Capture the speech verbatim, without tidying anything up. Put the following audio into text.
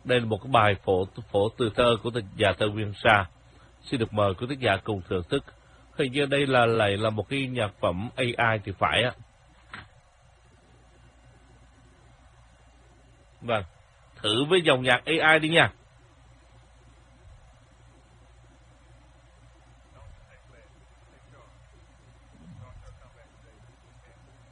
Đây là một cái bài phổ phổ từ thơ của tác giả thơ Nguyên Sa. Xin được mời quý tác giả cùng thưởng thức. Hình như đây là lại là một cái nhạc phẩm a i thì phải á. Vâng, thử với dòng nhạc a i đi nha.